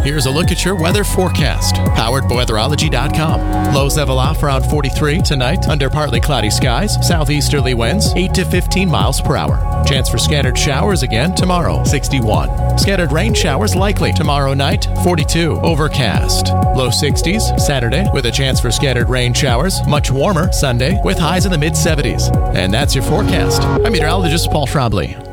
Here's a look at your weather forecast, powered by weatherology.com. Lows level off around 43 tonight under partly cloudy skies, southeasterly winds 8 to 15 miles per hour. Chance for scattered showers again tomorrow, 61. Scattered rain showers likely tomorrow night, 42. Overcast. Low 60s Saturday with a chance for scattered rain showers. Much warmer Sunday with highs in the mid-70s. And that's your forecast. I'm meteorologist Paul Schraubly.